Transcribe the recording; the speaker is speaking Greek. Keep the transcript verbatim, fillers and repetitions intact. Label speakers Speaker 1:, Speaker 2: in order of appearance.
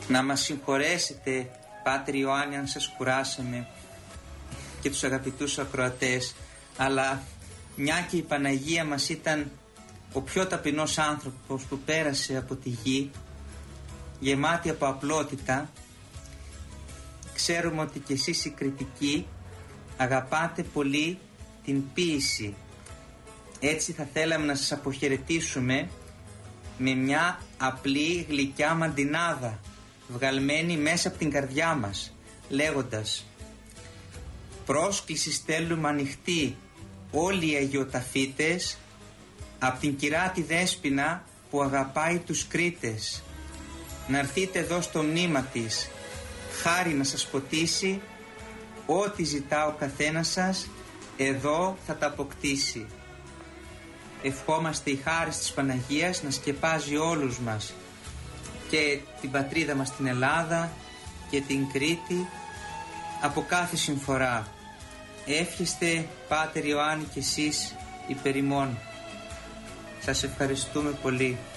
Speaker 1: Να μας συγχωρέσετε, Πάτερ Ιωάννη, αν σας κουράσαμε, και τους αγαπητούς ακροατές, αλλά μια και η Παναγία μας ήταν ο πιο ταπεινός άνθρωπος που πέρασε από τη γη, γεμάτη από απλότητα, ξέρουμε ότι και εσείς οι κριτικοί αγαπάτε πολύ την ποίηση. Έτσι θα θέλαμε να σας αποχαιρετήσουμε με μια απλή γλυκιά μαντινάδα βγαλμένη μέσα από την καρδιά μας, λέγοντας: πρόσκληση στέλνουμε ανοιχτή όλοι οι αγιοταφίτες από την κυρά τη Δέσποινα που αγαπάει τους Κρήτες, να έρθείτε εδώ στο μνήμα της, χάρη να σας ποτίσει, ό,τι ζητά ο καθένας σας εδώ θα τα αποκτήσει. Ευχόμαστε η χάρη της Παναγίας να σκεπάζει όλους μας, και την πατρίδα μας την Ελλάδα και την Κρήτη, από κάθε συμφορά. Εύχεστε, Πάτερ Ιωάννη, και εσείς υπερ ημών. Σας ευχαριστούμε πολύ.